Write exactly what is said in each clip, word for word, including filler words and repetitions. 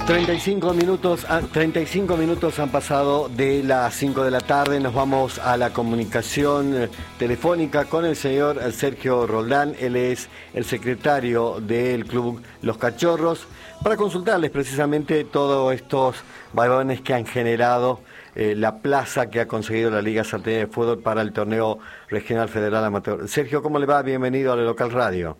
treinta y cinco minutos, treinta y cinco minutos han pasado de las cinco de la tarde. Nos vamos a la comunicación telefónica con el señor Sergio Roldán. Él es el secretario del Club Los Cachorros, para consultarles precisamente todos estos varones que han generado eh, la plaza que ha conseguido la Liga Salteña de Fútbol para el torneo regional federal amateur. Sergio, ¿cómo le va? Bienvenido a la Local Radio.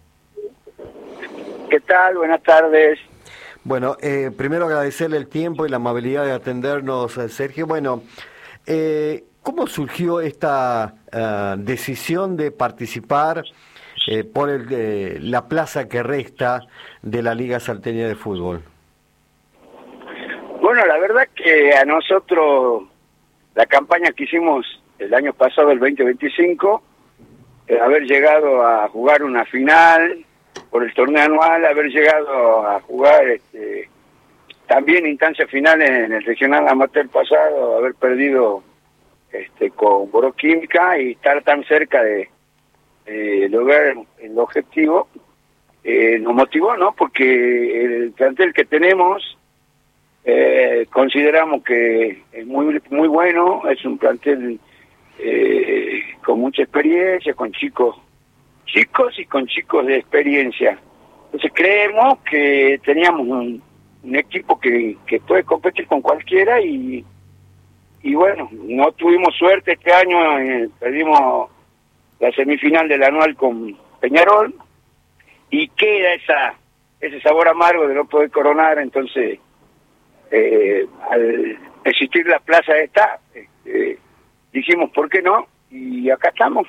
¿Qué tal? Buenas tardes. Bueno, eh, primero agradecerle el tiempo y la amabilidad de atendernos, Sergio. Bueno, eh, ¿cómo surgió esta uh, decisión de participar eh, por el, eh, la plaza que resta de la Liga Salteña de Fútbol? Bueno, la verdad que a nosotros, la campaña que hicimos el año pasado, el veinte veinticinco, eh, haber llegado a jugar una final por el torneo anual, haber llegado a jugar este, también instancias finales en el regional amateur pasado, haber perdido este, con Boroquímica y estar tan cerca de, de lograr el objetivo, eh, nos motivó, ¿no? Porque el plantel que tenemos eh, consideramos que es muy muy bueno, es un plantel eh, con mucha experiencia, con chicos chicos y con chicos de experiencia. Entonces creemos que teníamos un, un equipo que, que puede competir con cualquiera y, y bueno, no tuvimos suerte este año, eh, perdimos la semifinal del anual con Peñarol y queda esa ese sabor amargo de no poder coronar. Entonces eh, al existir la plaza esta, eh, dijimos ¿por qué no? Y acá estamos.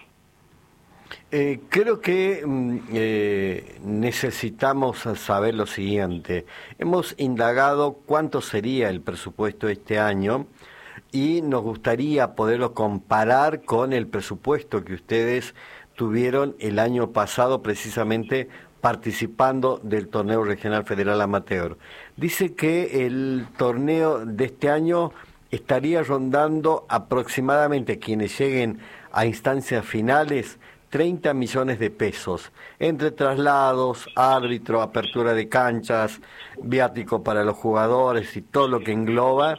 Eh, creo que eh, necesitamos saber lo siguiente. Hemos indagado cuánto sería el presupuesto este año y nos gustaría poderlo comparar con el presupuesto que ustedes tuvieron el año pasado, precisamente participando del torneo regional federal amateur. Dice que el torneo de este año estaría rondando aproximadamente, quienes lleguen a instancias finales, treinta millones de pesos, entre traslados, árbitro, apertura de canchas, viático para los jugadores y todo lo que engloba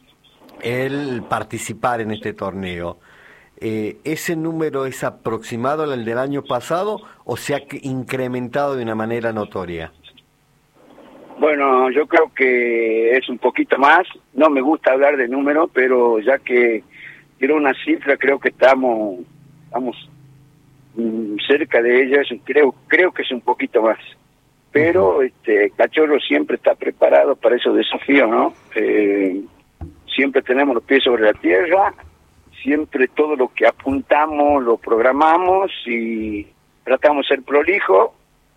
el participar en este torneo. Eh, ¿Ese número es aproximado al del año pasado o se ha incrementado de una manera notoria? Bueno, yo creo que es un poquito más. No me gusta hablar de números, pero ya que quiero una cifra, creo que estamos estamos cerca de ellas, creo creo que es un poquito más, pero uh-huh. este Cachorro siempre está preparado para esos desafíos, ¿no? Eh, siempre tenemos los pies sobre la tierra, siempre todo lo que apuntamos lo programamos y tratamos de ser prolijo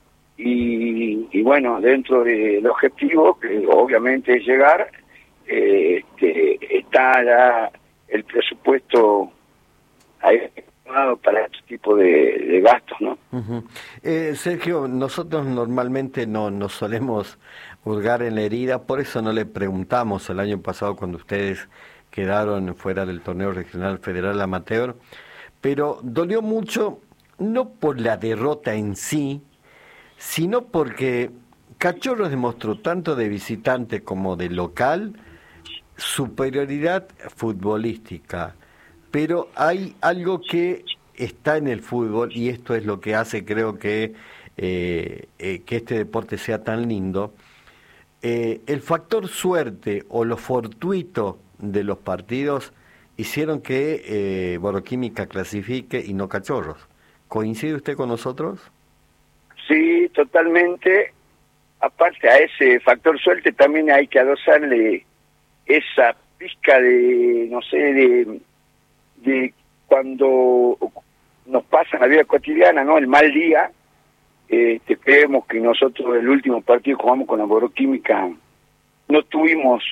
y, y bueno, dentro del objetivo, que obviamente es llegar, eh, este, está ya el presupuesto ahí para este tipo de, de gastos, ¿no? Uh-huh. eh, Sergio, nosotros normalmente no nos solemos hurgar en la herida, por eso no le preguntamos el año pasado cuando ustedes quedaron fuera del torneo regional federal amateur, pero dolió mucho, no por la derrota en sí, sino porque Cachorros demostró tanto de visitante como de local superioridad futbolística. Pero hay algo que está en el fútbol y esto es lo que hace, creo que, eh, eh, que este deporte sea tan lindo. Eh, el factor suerte o lo fortuito de los partidos hicieron que eh, Boroquímica clasifique y no Cachorros. ¿Coincide usted con nosotros? Sí, totalmente. Aparte a ese factor suerte también hay que adosarle esa pizca de, no sé, de... de cuando nos pasa en la vida cotidiana, ¿no? El mal día, eh, te creemos que nosotros el último partido que jugamos con la Boroquímica no tuvimos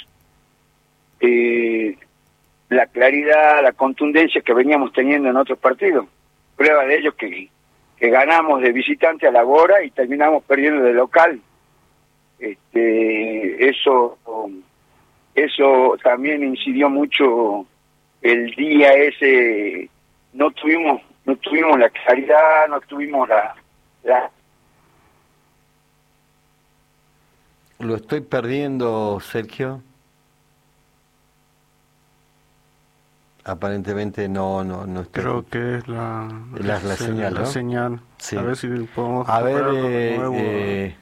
eh, la claridad, la contundencia que veníamos teniendo en otros partidos. Prueba de ello que, que ganamos de visitante a la Bora y terminamos perdiendo de local. Este, eso, eso también incidió mucho. El día ese no tuvimos no tuvimos la claridad, no tuvimos la, la... Lo estoy perdiendo, Sergio. Aparentemente no, no, no está. Creo que es la, la, la es, señal, la ¿no? señal. Sí. A ver si podemos A ver, recuperarlo de eh, nuevo. eh,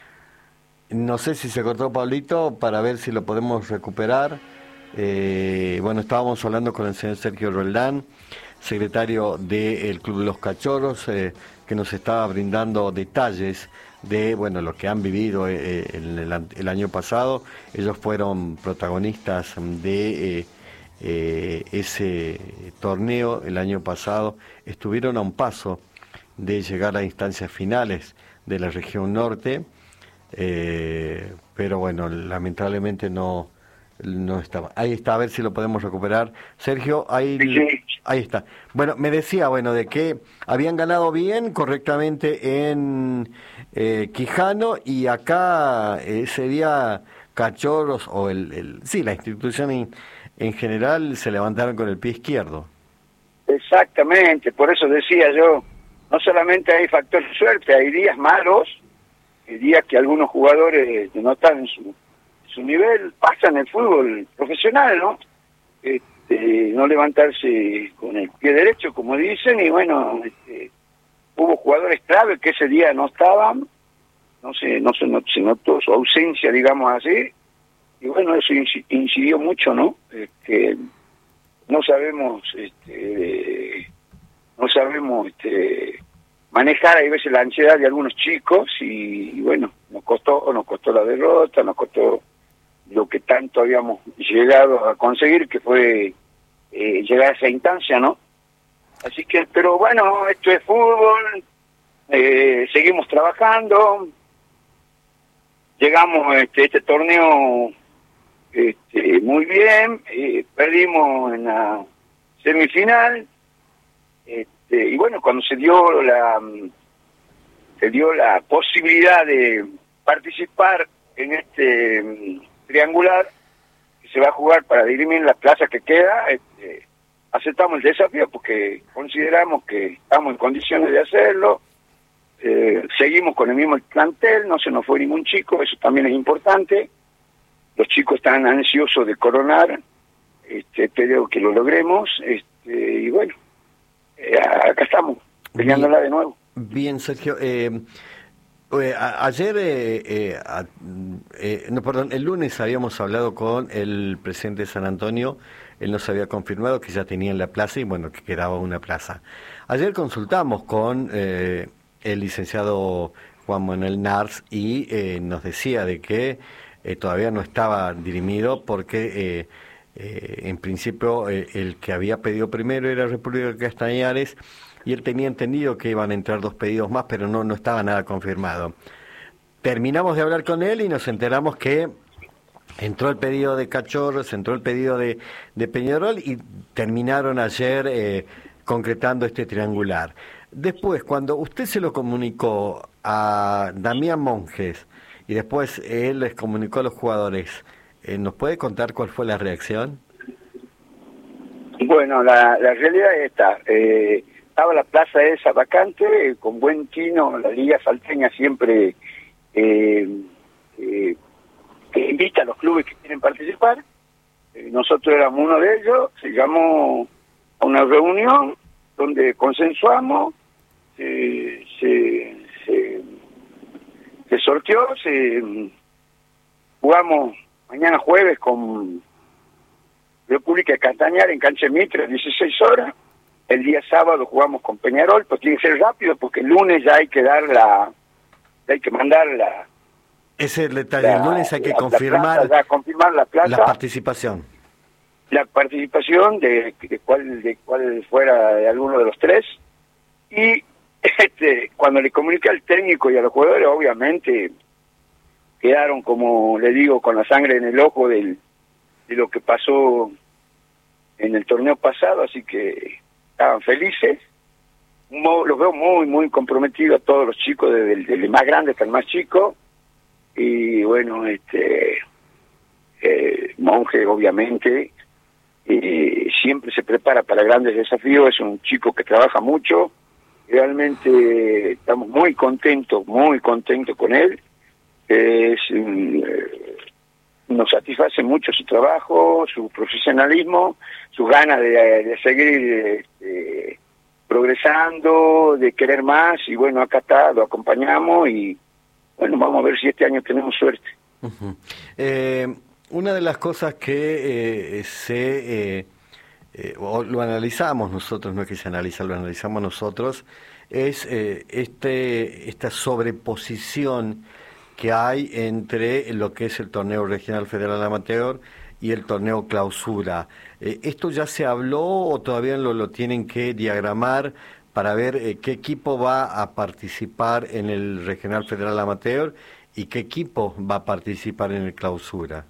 no sé si se cortó Pablito, para ver si lo podemos recuperar. Eh, bueno, estábamos hablando con el señor Sergio Roldán, secretario del Club Los Cachorros, eh, que nos estaba brindando detalles de bueno lo que han vivido eh, el, el, el año pasado. Ellos fueron protagonistas de eh, eh, ese torneo el año pasado, estuvieron a un paso de llegar a instancias finales de la región norte, eh, pero bueno, lamentablemente no no estaba. Ahí está, a ver si lo podemos recuperar. Sergio, ahí, Sí. ahí está. Bueno, me decía, bueno, de que habían ganado bien, correctamente en eh, Quijano, y acá ese día Cachorros, o el, el sí, la institución en, en general, se levantaron con el pie izquierdo. Exactamente, por eso decía yo, no solamente hay factor suerte, hay días malos, hay días que algunos jugadores no están en su su nivel, pasa en el fútbol profesional, ¿no? Este, no levantarse con el pie derecho, como dicen, y bueno, este, hubo jugadores clave que ese día no estaban, no se, no se, no, se notó su ausencia, digamos así, y bueno, eso incidió mucho, ¿no? Este, no sabemos, este, no sabemos, este, manejar a veces la ansiedad de algunos chicos, y, y bueno, nos costó, nos costó la derrota, nos costó lo que tanto habíamos llegado a conseguir, que fue eh, llegar a esa instancia, ¿no? Así que, pero bueno, esto es fútbol, eh, seguimos trabajando, llegamos a este, este torneo este, muy bien, eh, perdimos en la semifinal, este, y bueno, cuando se dio la se dio la posibilidad de participar en este triangular que se va a jugar para dirimir las plazas que queda, este, aceptamos el desafío porque consideramos que estamos en condiciones de hacerlo. Eh, seguimos con el mismo plantel, no se nos fue ningún chico, eso también es importante. Los chicos están ansiosos de coronar, este, espero que lo logremos, este, y bueno, eh, acá estamos, peleándola de nuevo. Bien, Sergio. Eh, eh, a, ayer, eh, eh, a, eh, no, perdón, el lunes habíamos hablado con el presidente de San Antonio. Él nos había confirmado que ya tenían la plaza y bueno, que quedaba una plaza. Ayer consultamos con eh, el licenciado Juan Manuel Nars y eh, nos decía de que eh, todavía no estaba dirimido porque eh, eh, en principio eh, el que había pedido primero era República de Castañares, y él tenía entendido que iban a entrar dos pedidos más, pero no, no estaba nada confirmado. Terminamos de hablar con él y nos enteramos que entró el pedido de Cachorros, entró el pedido de, de Peñarol y terminaron ayer eh, concretando este triangular. Después, cuando usted se lo comunicó a Damián Monjes y después él les comunicó a los jugadores, eh, ¿nos puede contar cuál fue la reacción? Bueno, la, la realidad es esta. Eh, estaba la plaza esa vacante, eh, con buen tino, la Liga Salteña siempre eh, eh, que invita a los clubes que quieren participar. Eh, nosotros éramos uno de ellos, se llamó a una reunión donde consensuamos, eh, se, se, se sorteó, se jugamos mañana jueves con República de Castañar en cancha Mitre, dieciséis horas. El día sábado jugamos con Peñarol, pues tiene que ser rápido porque el lunes ya hay que dar la, ya hay que mandar la... Ese es el detalle, la, el lunes hay que la, confirmar, la plaza, confirmar la, plaza, la participación. La participación de, de cuál de cuál fuera de alguno de los tres. Y este cuando le comuniqué al técnico y a los jugadores, obviamente quedaron, como le digo, con la sangre en el ojo del, de lo que pasó en el torneo pasado, así que estaban felices. Los veo muy, muy comprometidos a todos los chicos, desde el, desde el más grande hasta el más chico. Y bueno, este eh, Monje, obviamente, eh, siempre se prepara para grandes desafíos, es un chico que trabaja mucho. Realmente estamos muy contentos, muy contentos con él. Es, satisface mucho su trabajo, su profesionalismo, sus ganas de, de seguir este, progresando, de querer más, y bueno, acá está, lo acompañamos y bueno, vamos a ver si este año tenemos suerte. Uh-huh. Eh, una de las cosas que eh, se... Eh, eh, o lo analizamos nosotros, no es que se analiza, lo analizamos nosotros, es eh, este esta sobreposición que hay entre lo que es el torneo regional federal amateur y el torneo clausura. Eh, ¿Esto ya se habló o todavía lo, lo tienen que diagramar para ver eh, qué equipo va a participar en el regional federal amateur y qué equipo va a participar en el clausura?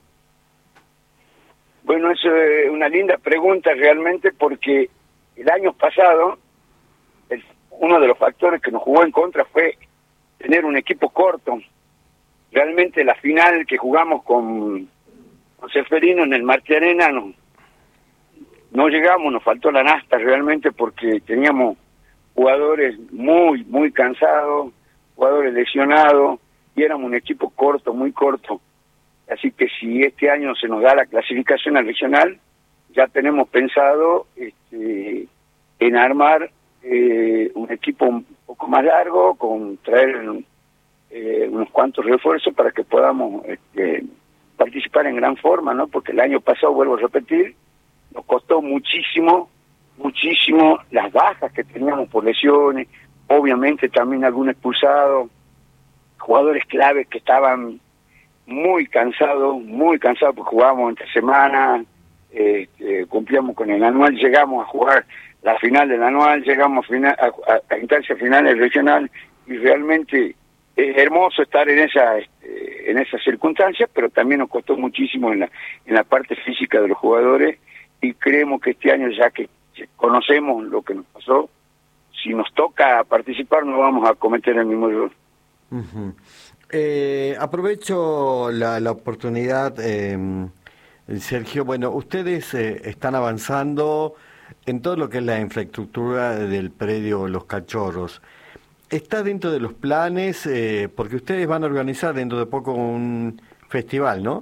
Bueno, eso es una linda pregunta realmente, porque el año pasado el, uno de los factores que nos jugó en contra fue tener un equipo corto. Realmente la final que jugamos con, con Ceferino en el Martí Arena no, no llegamos, nos faltó la nasta realmente, porque teníamos jugadores muy, muy cansados, jugadores lesionados, y éramos un equipo corto, muy corto. Así que si este año se nos da la clasificación al regional, ya tenemos pensado este, en armar eh, un equipo un poco más largo, con traer eh, unos cuantos refuerzos para que podamos este, participar en gran forma, ¿no? Porque el año pasado, vuelvo a repetir, nos costó muchísimo, muchísimo las bajas que teníamos por lesiones, obviamente también algún expulsado, jugadores claves que estaban muy cansados, muy cansados, porque jugábamos entre semana, eh, eh, cumplíamos con el anual, llegamos a jugar la final del anual, llegamos a, final, a, a, a instancia final del regional, y realmente es hermoso estar en esa este, en esas circunstancias, pero también nos costó muchísimo en la, en la parte física de los jugadores, y creemos que este año, ya que conocemos lo que nos pasó, si nos toca participar no vamos a cometer el mismo error. Uh-huh. Eh, aprovecho la, la oportunidad, eh, Sergio. Bueno, ustedes eh, están avanzando en todo lo que es la infraestructura del predio Los Cachorros. ¿Está dentro de los planes? Eh, porque ustedes van a organizar dentro de poco un festival, ¿no?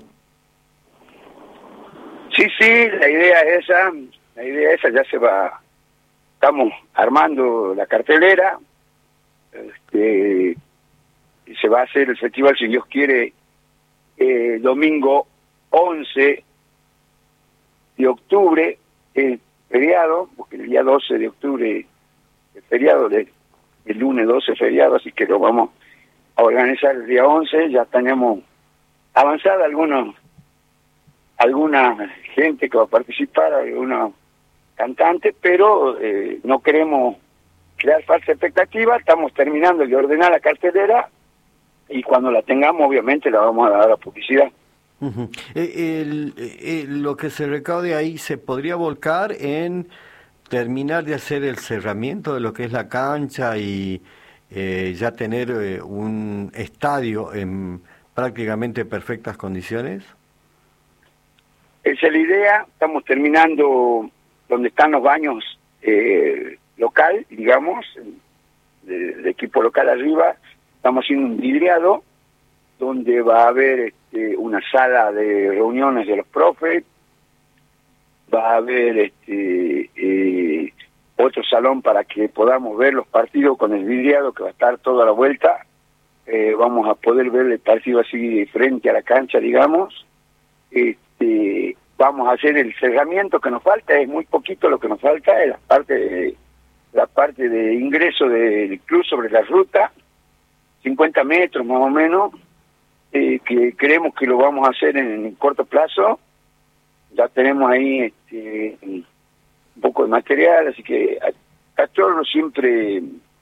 Sí, sí, la idea es esa, la idea es esa, ya se va, estamos armando la cartelera, este... se va a hacer el festival, si Dios quiere, eh, domingo once de octubre, eh, feriado, porque el día doce de octubre es feriado, el, el lunes doce es feriado, así que lo vamos a organizar el día once. Ya tenemos avanzada algunos, alguna gente que va a participar, algunos cantantes, pero eh, no queremos crear falsa expectativa, estamos terminando de ordenar la cartelera, y cuando la tengamos, obviamente, la vamos a dar a publicidad. Uh-huh. eh, el, eh, lo que se recaude ahí se podría volcar en terminar de hacer el cerramiento de lo que es la cancha y eh, ya tener eh, un estadio en prácticamente perfectas condiciones. Esa es la idea. Estamos terminando donde están los baños eh, local, digamos, del equipo local arriba. Estamos haciendo un vidriado donde va a haber este, una sala de reuniones de los profes, va a haber este, eh, otro salón para que podamos ver los partidos con el vidriado, que va a estar toda la vuelta. Eh, vamos a poder ver el partido así frente a la cancha, digamos. Este, vamos a hacer el cerramiento que nos falta, es muy poquito lo que nos falta, es la parte de, la parte de ingreso del club sobre la ruta, cincuenta metros más o menos, eh, que creemos que lo vamos a hacer en, en corto plazo. Ya tenemos ahí este, un poco de material, así que Cachorro siempre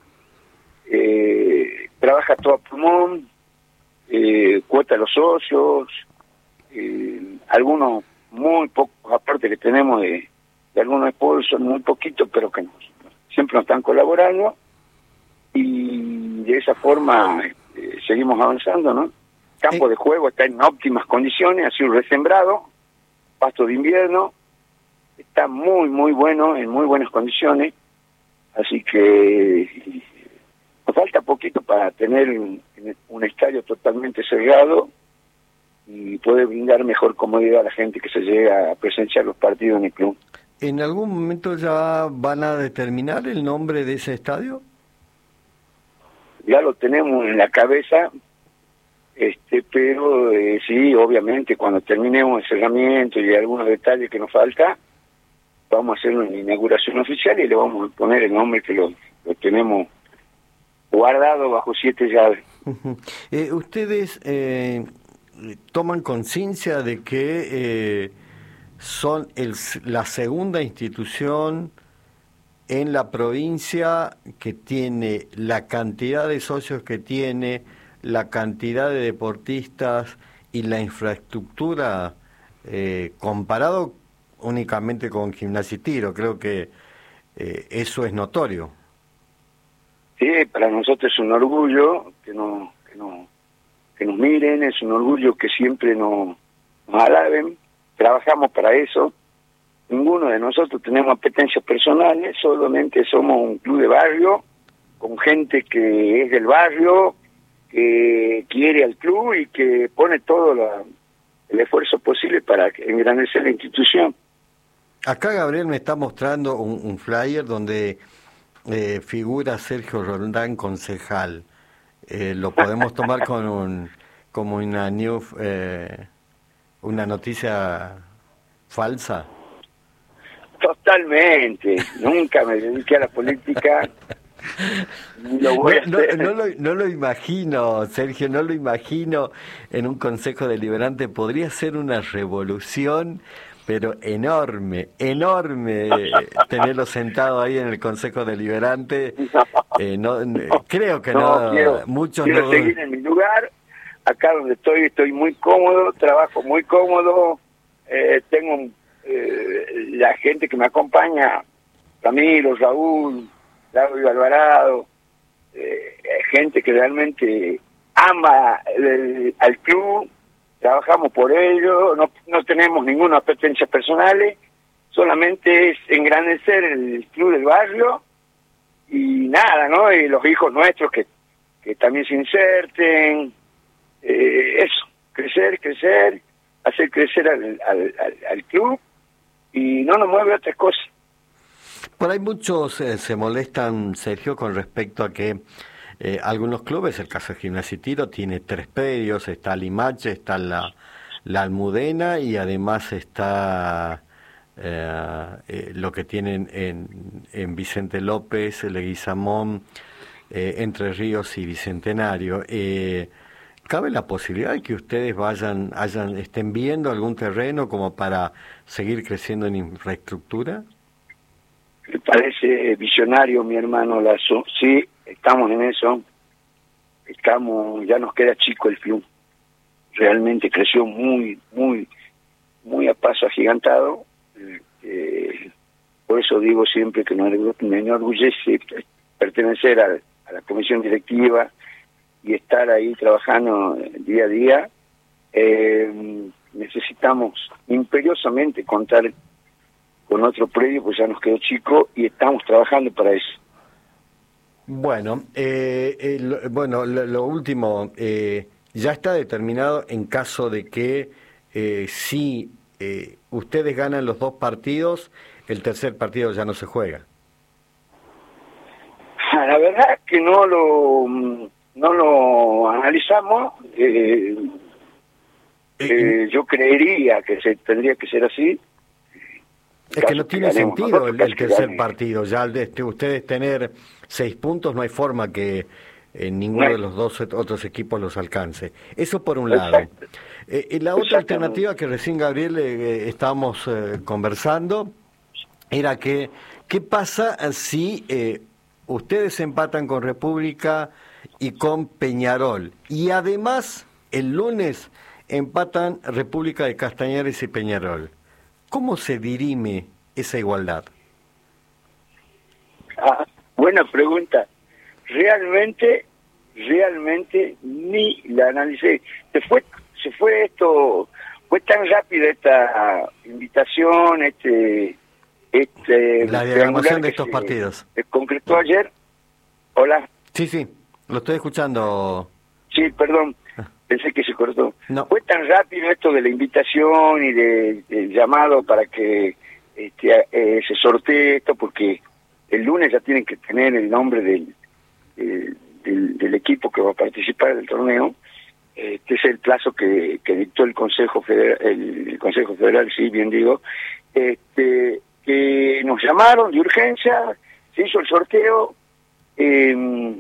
eh, trabaja todo a pulmón, eh, cuota a los socios, eh, algunos muy pocos aportes que tenemos de, de algunos sponsors, muy poquitos, pero que nos, siempre nos están colaborando, y de esa forma eh, seguimos avanzando, ¿no? Campo de juego está en óptimas condiciones, ha sido resembrado, pasto de invierno, está muy, muy bueno, en muy buenas condiciones, así que nos falta poquito para tener un, un estadio totalmente cerrado y poder brindar mejor comodidad a la gente que se llega a presenciar los partidos en el club. ¿En algún momento ya van a determinar el nombre de ese estadio? Ya lo tenemos en la cabeza, este, pero eh, sí, obviamente, cuando terminemos el cerramiento y algunos detalles que nos falta, vamos a hacer una inauguración oficial y le vamos a poner el nombre que lo, lo tenemos guardado bajo siete llaves. Uh-huh. eh, ¿Ustedes eh, toman conciencia de que eh, son el, la segunda institución en la provincia que tiene la cantidad de socios que tiene, la cantidad de deportistas y la infraestructura eh, comparado únicamente con Gimnasia y Tiro? Creo que eh, eso es notorio. Sí, para nosotros es un orgullo que, no, que, no, que nos miren, es un orgullo que siempre nos, nos alaben, trabajamos para eso. Ninguno de nosotros tenemos apetencias personales, solamente somos un club de barrio, con gente que es del barrio, que quiere al club y que pone todo la, el esfuerzo posible para engrandecer la institución. Acá Gabriel me está mostrando un, un flyer donde eh, figura Sergio Roldán, concejal. Eh, ¿Lo podemos tomar con un, como una new, eh, una noticia falsa? Totalmente. Nunca me dediqué a la política. Lo voy no, a hacer. No, no, lo, no lo imagino, Sergio, no lo imagino en un consejo deliberante. Podría ser una revolución, pero enorme, enorme, tenerlo sentado ahí en el consejo deliberante. Eh, no, creo que no, no quiero, muchos quiero no... seguir en mi lugar. Acá donde estoy, estoy muy cómodo, trabajo muy cómodo, eh, tengo eh, la gente que me acompaña, Ramiro, Raúl, Claudio Alvarado, eh, gente que realmente ama el, al club, trabajamos por ello, no, no tenemos ninguna apetencia personales, solamente es engrandecer el club del barrio y nada, ¿no? Y los hijos nuestros que, que también se inserten, eh, eso, crecer, crecer, hacer crecer al, al, al, al club y no nos mueve otras cosas. Por ahí muchos eh, se molestan, Sergio, con respecto a que eh, algunos clubes, el caso de Gimnasia y Tiro, tiene tres predios, está Limache, está la, la Almudena y además está eh, eh, lo que tienen en, en Vicente López, Leguizamón, eh, Entre Ríos y Bicentenario. Eh, ¿Cabe la posibilidad de que ustedes vayan, hayan, estén viendo algún terreno como para seguir creciendo en infraestructura? Me parece visionario, mi hermano Lazo. Sí, estamos en eso. Estamos, ya nos queda chico el club. Realmente creció muy, muy, muy a paso agigantado. Eh, por eso digo siempre que me enorgullece pertenecer a, a la comisión directiva y estar ahí trabajando día a día. Eh, necesitamos imperiosamente contar con otro predio, pues ya nos quedó chico y estamos trabajando para eso. Bueno, eh, eh, bueno, lo, lo último, eh, ya está determinado en caso de que eh, si eh, ustedes ganan los dos partidos, el tercer partido ya no se juega. La verdad que no lo no lo analizamos. Eh, eh, eh, yo creería que se tendría que ser así. Es que no tiene sentido el, el tercer partido. Ya al de este, ustedes tener seis puntos, no hay forma que eh, ninguno de los dos otros equipos los alcance. Eso por un lado. Eh, y la otra alternativa que recién, Gabriel, eh, estábamos eh, conversando, era que, ¿qué pasa si eh, ustedes empatan con República y con Peñarol? Y además, el lunes empatan República de Castañares y Peñarol. ¿Cómo se dirime esa igualdad? Ah, buena pregunta. Realmente, realmente ni la analicé. Se fue, se fue esto, fue tan rápido esta invitación, este, este. La diagramación de estos se, partidos. Se concretó ayer. Hola. Sí, sí, lo estoy escuchando. Sí, perdón. Pensé que se cortó. No. Fue tan rápido esto de la invitación y de, del llamado para que este, eh, se sortee esto, porque el lunes ya tienen que tener el nombre del, eh, del, del equipo que va a participar del torneo. Este es el plazo que, que dictó el Consejo Federal, el, el Consejo Federal, sí, bien digo, este, que nos llamaron de urgencia, se hizo el sorteo. Eh,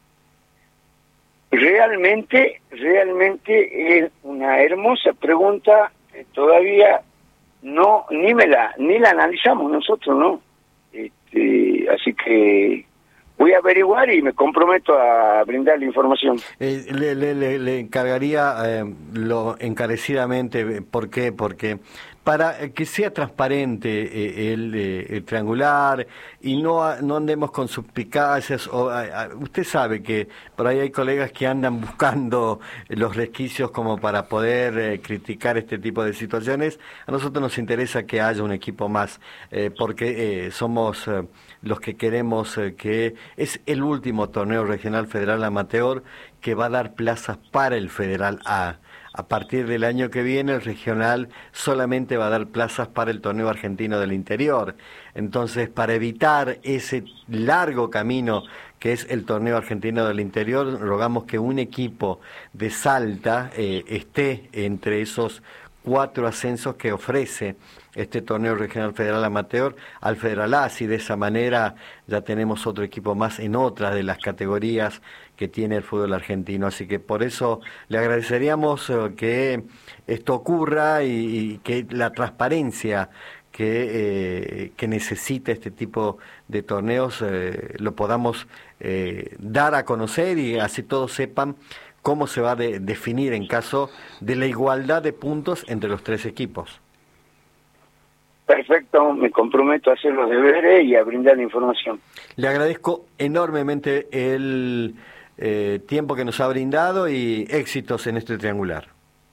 realmente, realmente es una hermosa pregunta, que todavía no, ni me la, ni la analizamos nosotros, ¿no? Este, así que voy a averiguar y me comprometo a brindar la información. Eh, le, le, le, le encargaría eh, lo encarecidamente. ¿Por qué? Porque para que sea transparente eh, el, eh, el triangular y no, no andemos con suspicacias. O, a, a, usted sabe que por ahí hay colegas que andan buscando los resquicios como para poder eh, criticar este tipo de situaciones. A nosotros nos interesa que haya un equipo más, eh, porque eh, somos eh, los que queremos eh, que es el último torneo regional federal amateur que va a dar plazas para el Federal A. A partir del año que viene, el regional solamente va a dar plazas para el torneo argentino del interior. Entonces, para evitar ese largo camino que es el torneo argentino del interior, rogamos que un equipo de Salta eh, esté entre esos cuatro ascensos que ofrece este torneo regional federal amateur al Federal A. Así de esa manera ya tenemos otro equipo más en otra de las categorías que tiene el fútbol argentino. Así que por eso le agradeceríamos eh, que esto ocurra y, y que la transparencia que, eh, que necesita este tipo de torneos eh, lo podamos eh, dar a conocer y así todos sepan cómo se va a de, definir en caso de la igualdad de puntos entre los tres equipos. Perfecto, me comprometo a hacer los deberes y a brindar la información. Le agradezco enormemente el eh, tiempo que nos ha brindado y éxitos en este triangular.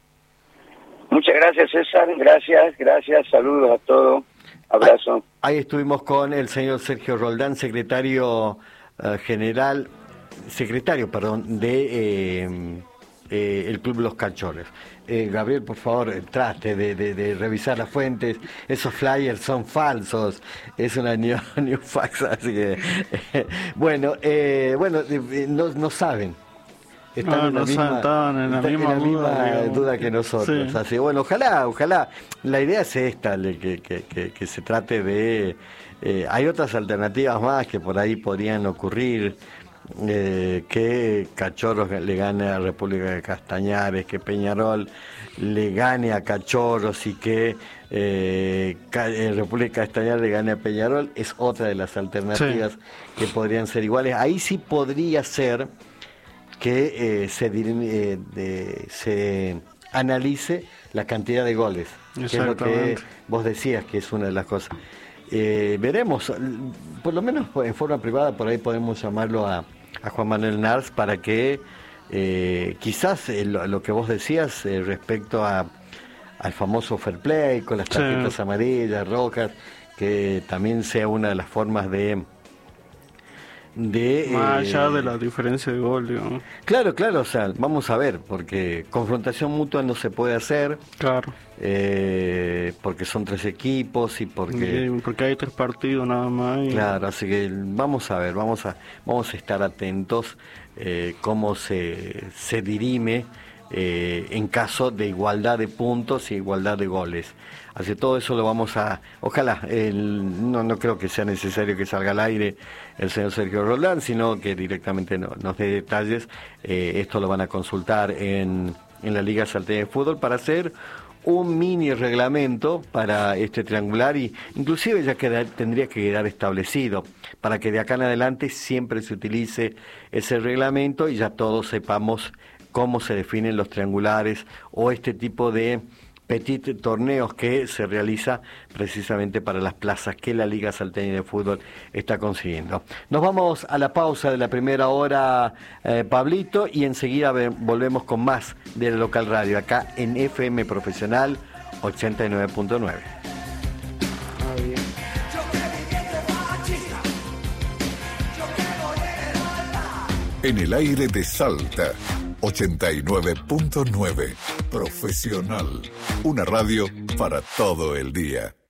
Muchas gracias, César, gracias, gracias, saludos a todos, abrazo. Ahí estuvimos con el señor Sergio Roldán, secretario uh, general, secretario, perdón, de eh, eh, el Club Los Cachorros. Eh, Gabriel, por favor, trate de, de, de revisar las fuentes. Esos flyers son falsos. Es una new, new fax, así que eh, bueno, eh, bueno, eh, no, no saben. Están no, en la no misma, estaban en la están misma, en la duda, misma duda que nosotros. Sí. Así bueno, ojalá, ojalá. La idea es esta, que, que, que, que se trate de. Eh, hay otras alternativas más que por ahí podrían ocurrir. Eh, que Cachorros le gane a República de Castañares, que Peñarol le gane a Cachorros y que eh, República de Castañares le gane a Peñarol, es otra de las alternativas sí. que podrían ser iguales. Ahí sí podría ser que eh, se, eh, de, se analice la cantidad de goles, que es lo que vos decías que es una de las cosas. Eh, veremos, por lo menos en forma privada, por ahí podemos llamarlo a, a Juan Manuel Nars para que eh, quizás eh, lo, lo que vos decías eh, respecto a al famoso fair play con las tarjetas sí. amarillas, rojas, que también sea una de las formas de de más eh, allá de la diferencia de gol, digamos. Claro, claro, o sea, vamos a ver, porque confrontación mutua no se puede hacer. Claro. Eh, porque son tres equipos y porque y porque hay tres partidos nada más. Y... Claro, así que vamos a ver, vamos a vamos a estar atentos eh, cómo se se dirime eh, en caso de igualdad de puntos y igualdad de goles. Así todo eso lo vamos a... Ojalá, el, no, no creo que sea necesario que salga al aire el señor Sergio Roldán, sino que directamente no, nos dé detalles. Eh, esto lo van a consultar en, en la Liga Salteña de Fútbol para hacer un mini reglamento para este triangular y inclusive ya queda, tendría que quedar establecido para que de acá en adelante siempre se utilice ese reglamento y ya todos sepamos cómo se definen los triangulares o este tipo de petit torneos que se realiza precisamente para las plazas que la Liga Salteña de Fútbol está consiguiendo. Nos vamos a la pausa de la primera hora, eh, Pablito, y enseguida ve, volvemos con más de la Local Radio, acá en F M Profesional ochenta y nueve punto nueve. Ah, bien. En el aire de Salta, ochenta y nueve punto nueve. Profesional. Una radio para todo el día.